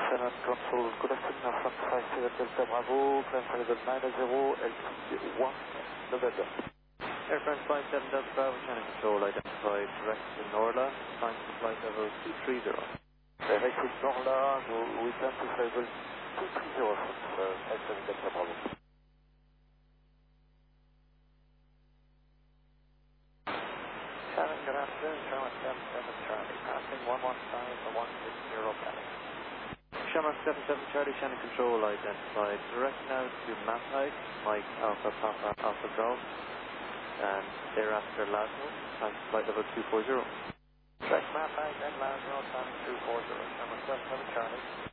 Shannon Control, good afternoon, Front 57 Delta Bravo, climb level 90, altitude 1, November. Air France 57 Delta Bravo, Shannon Control, identified direct to Norla, climb to flight level 230. Direct to Norla, we climb to level 230 from 57 Delta Bravo. Shannon, good afternoon, Shannon 77 Charlie, passing 115 for 160 Pally. Shannon 77 Charlie, Shannon Control, identified direct now to Mathide, Mike Alpha Papa Alpha Golf, and thereafter Lasmo, climb to flight level 240. Direct Mathide and Lasmo, climbing 240, Shannon 77 Charlie.